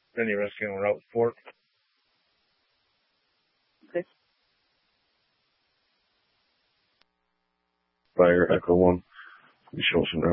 Any rescue on Route 4. Okay. Fire Echo 1. We show some